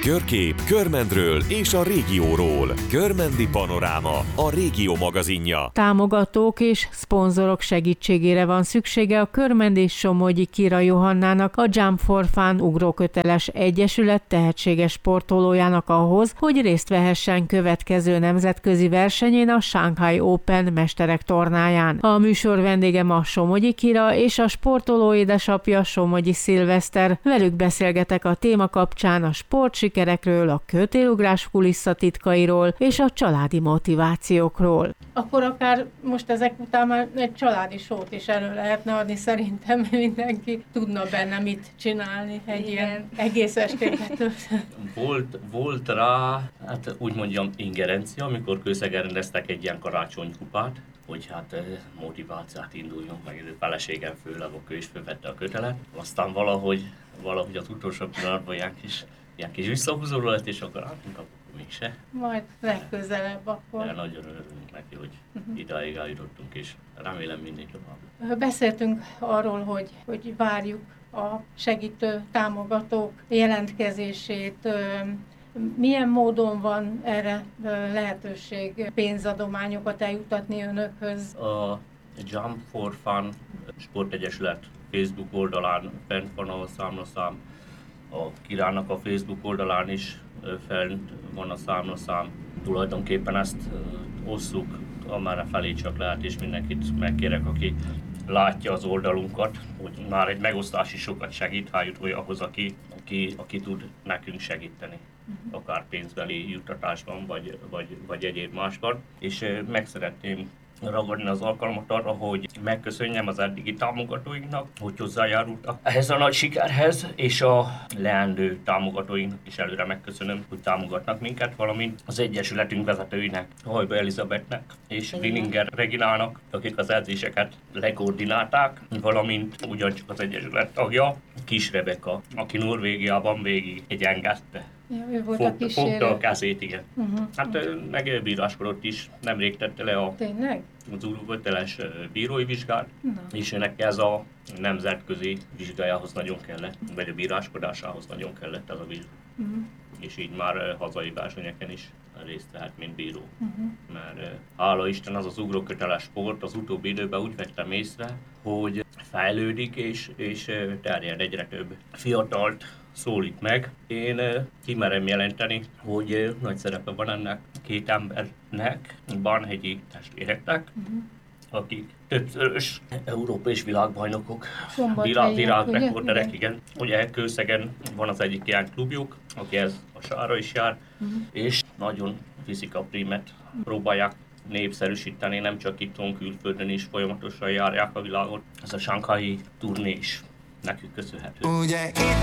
Körkép, Körmendről és a régióról. Körmendi Panoráma, a régió magazinja. Támogatók és szponzorok segítségére van szüksége a Körmend és Somogyi Kira Johannának, a Jump for Fun ugróköteles egyesület tehetséges sportolójának ahhoz, hogy részt vehessen következő nemzetközi versenyén, a Shanghai Open mesterek tornáján. A műsor vendége ma Somogyi Kira és a sportoló édesapja Somogyi Szilveszter. Velük beszélgetek a téma kapcsán a sportsikerekről, a kőtélugrás kulisszatitkairól és a családi motivációkról. Akkor akár most ezek után már egy családi sót is elő lehetne adni, szerintem mindenki tudna benne mit csinálni egy ilyen egész estét. Volt rá, hát úgy mondjam, ingerencia, amikor Kőszegen rendeztek egy ilyen karácsonykupát, hogy hát motivációt induljunk meg, a feleségem főleg ő is fölvette a kötelet. Aztán valahogy az utolsó pillanatban ilyen kis visszahúzódó lett, és akkor mégse. Majd legközelebb akkor. De nagyon örülünk neki, hogy idáig eljutottunk, és remélem mindig tovább. Beszéltünk arról, hogy várjuk a segítő támogatók jelentkezését. Milyen módon van erre lehetőség pénzadományokat eljutatni önökhöz? A Jump for Fun sportegyesület Facebook oldalán fent van a számlaszám, a Kirának a Facebook oldalán is fent van a számlaszám. Tulajdonképpen ezt osszuk, amerre felé csak lehet, és mindenkit megkérek, aki látja az oldalunkat, hogy már egy megosztás is sokat segít, ha jut ahhoz, aki tud nekünk segíteni. Akár pénzbeli juttatásban, vagy egyéb másban. És meg szeretném ragadni az alkalmat arra, hogy megköszönjem az eddigi támogatóinknak, hogy hozzájárultak ehhez a nagy sikerhez, és a leendő támogatóinknak is előre megköszönöm, hogy támogatnak minket, valamint az egyesületünk vezetőinek, Hajba Elizabethnek és Willinger Reginának, akik az edzéseket lekoordinálták, valamint ugyancsak az egyesület tagja, Kis Rebeka, aki Norvégiában végig engedte. Ja, ő volt a kísérő. Fogta a kezét, igen. Hát megbíráskodott is, nemrég tette le az ugróköteles bírói vizsgát, és neki ez a nemzetközi vizsgájához nagyon kellett, vagy a bíráskodásához nagyon kellett ez a vizsga. És így már hazai versenyeken is részt vehet, mint bíró. Mert hála Isten az ugróköteles sport az utóbbi időben úgy vettem észre, hogy fejlődik és terjed, egyre több fiatalt szólít meg. Én kimerem jelenteni, hogy nagy szerepe van ennek két embernek, Barnhegyi testvéreknek, akik többszörös Európa és világbajnokok, világrekorderek, igen. Ugye Kőszegen van az egyik ilyen klubjuk, aki ez a sára is jár, és nagyon viszik a prímet, próbálják népszerűsíteni, nem csak itthon, külföldön is folyamatosan járják a világot. Ez a Shanghai turné is nekük köszönhető.